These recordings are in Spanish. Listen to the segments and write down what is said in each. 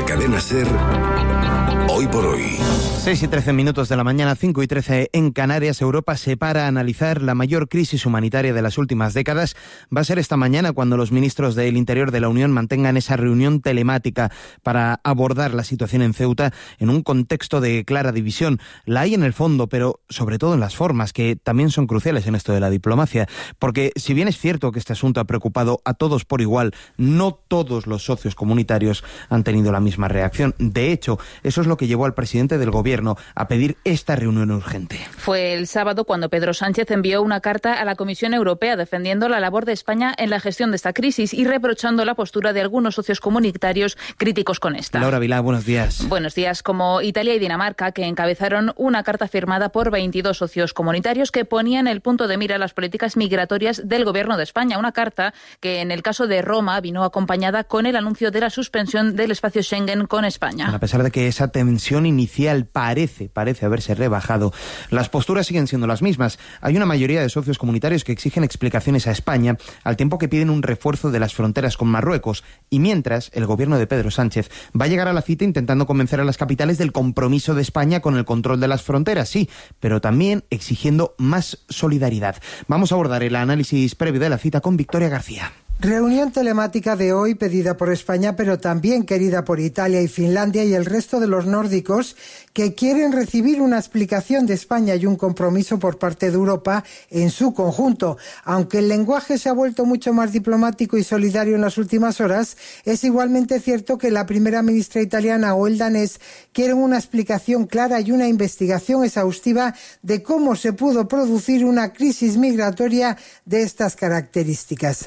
Cadena SER, Hoy por Hoy. 6:13 de la mañana, 5:13 en Canarias. Europa se para a analizar la mayor crisis humanitaria de las últimas décadas. Va a ser esta mañana cuando los ministros del Interior de la Unión mantengan esa reunión telemática para abordar la situación en Ceuta en un contexto de clara división. La hay en el fondo, pero sobre todo en las formas, que también son cruciales en esto de la diplomacia. Porque si bien es cierto que este asunto ha preocupado a todos por igual, no todos los socios comunitarios han tenido la misma reacción. De hecho, eso es lo que llevó al presidente del gobierno a pedir esta reunión urgente. Fue el sábado cuando Pedro Sánchez envió una carta a la Comisión Europea defendiendo la labor de España en la gestión de esta crisis y reprochando la postura de algunos socios comunitarios críticos con esta. Laura Vilá, buenos días. Buenos días. Como Italia y Dinamarca, que encabezaron una carta firmada por 22 socios comunitarios que ponían el punto de mira a las políticas migratorias del Gobierno de España. Una carta que en el caso de Roma vino acompañada con el anuncio de la suspensión del espacio Schengen con España. A pesar de que esa tensión inicial parece haberse rebajado, las posturas siguen siendo las mismas. Hay una mayoría de socios comunitarios que exigen explicaciones a España, al tiempo que piden un refuerzo de las fronteras con Marruecos. Y mientras, el gobierno de Pedro Sánchez va a llegar a la cita intentando convencer a las capitales del compromiso de España con el control de las fronteras, sí, pero también exigiendo más solidaridad. Vamos a abordar el análisis previo de la cita con Victoria García. Reunión telemática de hoy pedida por España, pero también querida por Italia y Finlandia y el resto de los nórdicos que quieren recibir una explicación de España y un compromiso por parte de Europa en su conjunto. Aunque el lenguaje se ha vuelto mucho más diplomático y solidario en las últimas horas, es igualmente cierto que la primera ministra italiana o el danés quieren una explicación clara y una investigación exhaustiva de cómo se pudo producir una crisis migratoria de estas características.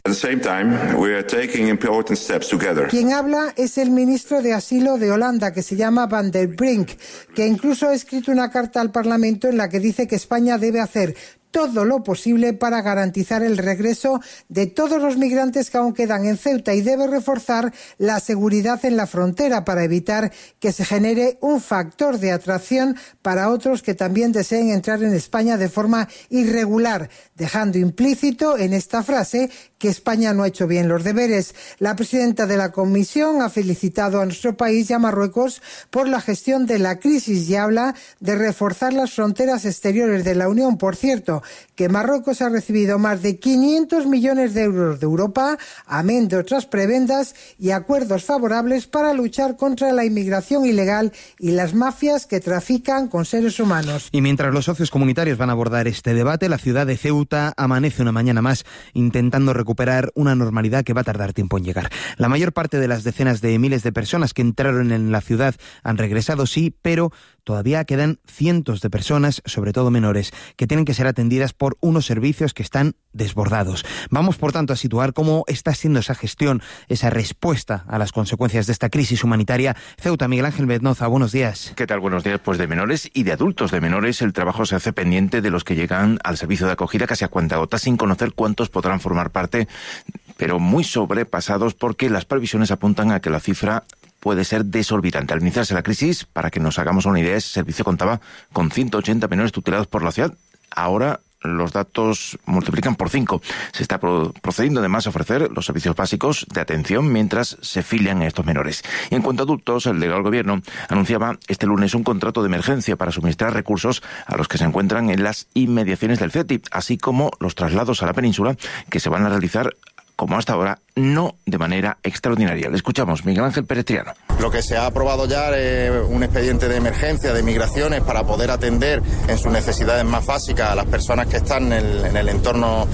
Quien habla es el ministro de Asilo de Holanda, que se llama Van der Brink, que incluso ha escrito una carta al Parlamento en la que dice que España debe hacer todo lo posible para garantizar el regreso de todos los migrantes que aún quedan en Ceuta y debe reforzar la seguridad en la frontera para evitar que se genere un factor de atracción para otros que también deseen entrar en España de forma irregular, dejando implícito en esta frase que España no ha hecho bien los deberes. La presidenta de la Comisión ha felicitado a nuestro país y a Marruecos por la gestión de la crisis y habla de reforzar las fronteras exteriores de la Unión. Por cierto, que Marruecos ha recibido más de 500 millones de euros de Europa, amén de otras prebendas y acuerdos favorables para luchar contra la inmigración ilegal y las mafias que trafican con seres humanos. Y mientras los socios comunitarios van a abordar este debate, la ciudad de Ceuta amanece una mañana más intentando recuperar una normalidad que va a tardar tiempo en llegar. La mayor parte de las decenas de miles de personas que entraron en la ciudad han regresado, sí, pero todavía quedan cientos de personas, sobre todo menores, que tienen que ser atendidas por unos servicios que están desbordados. Vamos, por tanto, a situar cómo está siendo esa gestión, esa respuesta a las consecuencias de esta crisis humanitaria. Ceuta, Miguel Ángel Bednoza, buenos días. ¿Qué tal? Buenos días. Pues de menores y de adultos. De menores el trabajo se hace pendiente de los que llegan al servicio de acogida casi a cuentagotas, sin conocer cuántos podrán formar parte, pero muy sobrepasados porque las previsiones apuntan a que la cifra puede ser desorbitante. Al iniciarse la crisis, para que nos hagamos una idea, ese servicio contaba con 180 menores tutelados por la ciudad. Ahora los datos multiplican por 5. Se está procediendo además a ofrecer los servicios básicos de atención mientras se filian a estos menores. Y en cuanto a adultos, el delegado del Gobierno anunciaba este lunes un contrato de emergencia para suministrar recursos a los que se encuentran en las inmediaciones del CETI, así como los traslados a la península que se van a realizar como hasta ahora, no de manera extraordinaria. Le escuchamos, Miguel Ángel Pérez Triano. Lo que se ha aprobado ya es un expediente de emergencia de migraciones para poder atender en sus necesidades más básicas a las personas que están en el entorno